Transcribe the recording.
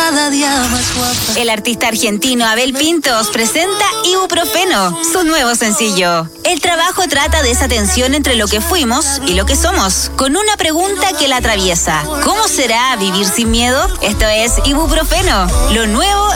cada día más guapa. El artista argentino Abel Pintos presenta Ibuprofeno, su nuevo sencillo. El trabajo trata de esa tensión entre lo que fuimos y lo que somos, con una pregunta que la atraviesa. ¿Cómo será vivir sin miedo? Esto es Ibuprofeno, lo nuevo